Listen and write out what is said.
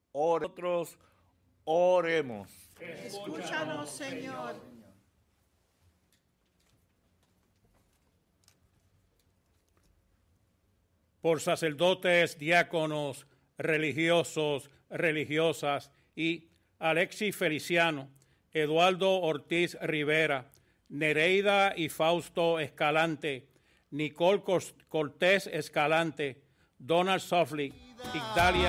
Nosotros oremos. Escúchanos, Señor. Por sacerdotes, diáconos, religiosos, religiosas y Alexis Feliciano, Eduardo Ortiz Rivera, Nereida y Fausto Escalante, Nicole Cortés Escalante, Donald Softly, Igdalia